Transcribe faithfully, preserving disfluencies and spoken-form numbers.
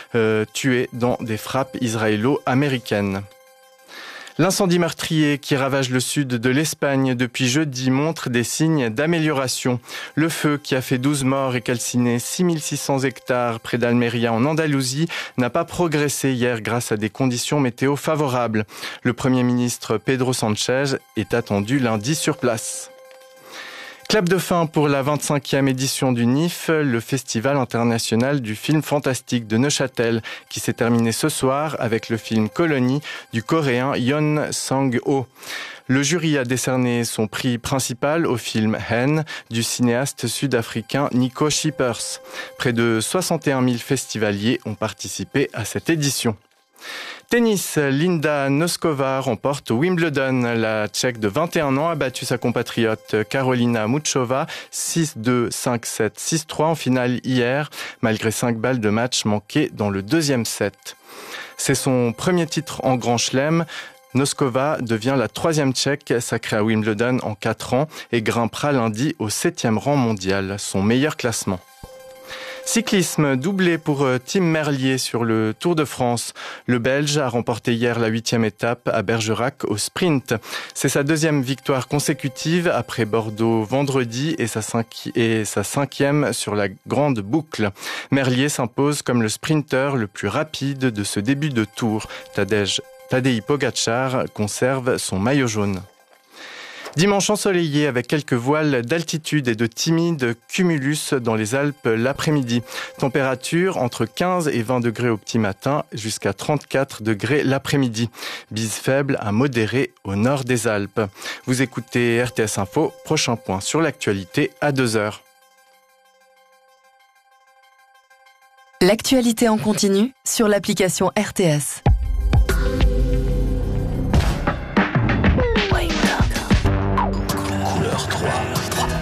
euh, tués dans des frappes israélo-américaines. L'incendie meurtrier qui ravage le sud de l'Espagne depuis jeudi montre des signes d'amélioration. Le feu qui a fait douze morts et calciné six mille six cents hectares près d'Almeria en Andalousie n'a pas progressé hier grâce à des conditions météo favorables. Le Premier ministre Pedro Sánchez est attendu lundi sur place. Clap de fin pour la vingt-cinquième édition du N I F, le Festival international du film fantastique de Neuchâtel, qui s'est terminé ce soir avec le film Colonie du coréen Yoon Sang-ho. Le jury a décerné son prix principal au film Hen du cinéaste sud-africain Nico Schippers. Près de soixante et un mille festivaliers ont participé à cette édition. Tennis, Linda Noskova remporte Wimbledon. La Tchèque de vingt et un ans a battu sa compatriote Karolina Muchova six deux, cinq sept, six trois en finale hier, malgré cinq balles de match manquées dans le deuxième set. C'est son premier titre en Grand Chelem. Noskova devient la troisième Tchèque sacrée à Wimbledon en quatre ans et grimpera lundi au septième rang mondial, son meilleur classement. Cyclisme, doublé pour Tim Merlier sur le Tour de France. Le Belge a remporté hier la huitième étape à Bergerac au sprint. C'est sa deuxième victoire consécutive après Bordeaux vendredi et sa, cinqui- et sa cinquième sur la grande boucle. Merlier s'impose comme le sprinter le plus rapide de ce début de Tour. Tadej, Tadej Pogačar conserve son maillot jaune. Dimanche ensoleillé avec quelques voiles d'altitude et de timides cumulus dans les Alpes l'après-midi. Température entre quinze et vingt degrés au petit matin jusqu'à trente-quatre degrés l'après-midi. Bise faible à modérée au nord des Alpes. Vous écoutez R T S Info, prochain point sur l'actualité à deux heures. L'actualité en continu sur l'application R T S.